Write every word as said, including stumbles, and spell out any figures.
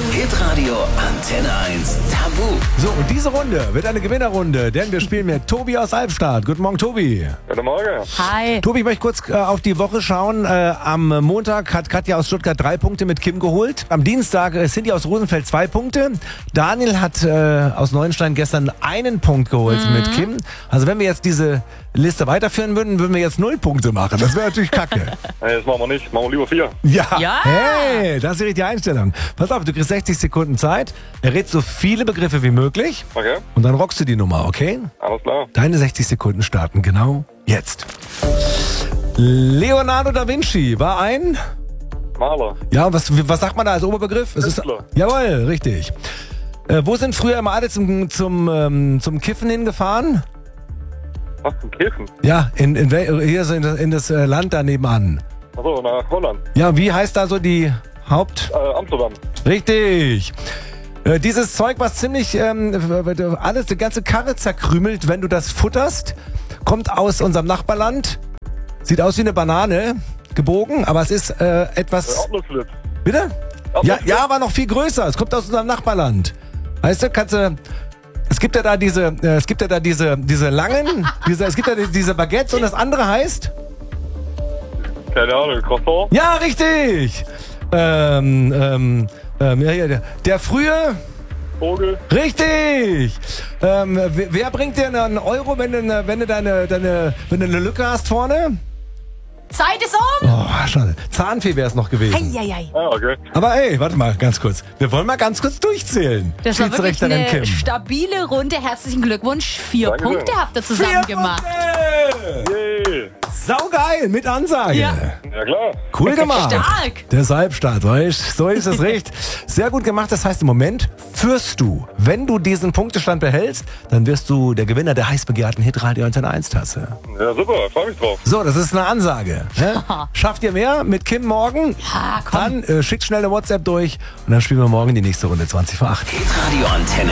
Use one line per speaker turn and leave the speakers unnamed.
Hitradio Antenne eins Tabu.
So, und diese Runde wird eine Gewinnerrunde, denn wir spielen mit Tobi aus Albstadt. Guten Morgen, Tobi.
Guten Morgen.
Hi.
Tobi, ich möchte kurz äh, auf die Woche schauen. Äh, am Montag hat Katja aus Stuttgart drei Punkte mit Kim geholt. Am Dienstag äh, Cindy aus Rosenfeld zwei Punkte. Daniel hat äh, aus Neuenstein gestern einen Punkt geholt mhm. mit Kim. Also wenn wir jetzt diese Liste weiterführen würden, würden wir jetzt null Punkte machen. Das wäre natürlich kacke.
Nee, das machen wir nicht. Machen wir lieber vier.
Ja.
Ja.
Hey, das ist die richtige Einstellung. Pass auf, du kriegst sechzig Sekunden Zeit. Errätst so viele Begriffe wie möglich.
Okay,
Und dann rockst du die Nummer, okay?
alles klar.
Deine sechzig Sekunden starten genau jetzt. Leonardo da Vinci war ein...
Maler.
Ja, was, was sagt man da als Oberbegriff? Es ist,
Künstler.
jawohl, richtig. Äh, wo sind früher immer alle zum, zum, ähm, zum Kiffen hingefahren?
Was zum Kiffen?
Ja, in, in, wel- hier so in, das- in das äh, Land da nebenan.
Achso, nach Holland.
Ja, wie heißt da so die Haupt...
Äh, Amsterdam.
Richtig. Äh, dieses Zeug, was ziemlich ähm, alles, die ganze Karre zerkrümelt, wenn du das futterst, kommt aus unserem Nachbarland. Sieht aus wie eine Banane, gebogen, aber es ist äh,
Äh,
etwas...
Erdnussflit.
Bitte? Ja,
Erdnussflit.
ja, aber noch viel größer. Es kommt aus unserem Nachbarland. Weißt du, kannst du... Es gibt ja da diese, äh, es gibt ja da diese, diese langen, diese, es gibt ja die- diese Baguettes und das andere heißt...
Keine Ahnung, Croissant.
Ja, richtig! Ähm, ähm, ähm, ja, ja, der, der frühe...
Vogel.
Richtig! Ähm, wer, wer bringt dir einen Euro, wenn du, eine- wenn du deine, deine, wenn du eine Lücke hast vorne?
Zeit ist um.
Oh, schade. Zahnfee wäre es noch gewesen.
Eieiei.
Ah, okay.
Aber ey, warte mal, ganz kurz. Wir wollen mal ganz kurz durchzählen.
Das war wirklich
Schiedsrichterin
eine
Kim.
stabile Runde. Herzlichen Glückwunsch. Vier
Dankeschön.
Punkte habt ihr zusammen gemacht.
Punkte!
Yay.
Saugeil, mit Ansage.
Ja.
Ja klar.
Cool gemacht.
Stark.
Deshalb Start, weißt so ist es recht. Sehr gut gemacht, das heißt im Moment führst du. Wenn du diesen Punktestand behältst, dann wirst du der Gewinner der heiß begehrten Hitradio Antenne eins Tasse.
Ja, super. Freu mich drauf.
So, das ist eine Ansage. Ne? Schafft ihr mehr mit Kim morgen?
Ja, komm.
Dann äh, schickt schnell eine WhatsApp durch und dann spielen wir morgen die nächste Runde zwanzig vor acht.
Hitradio Antenne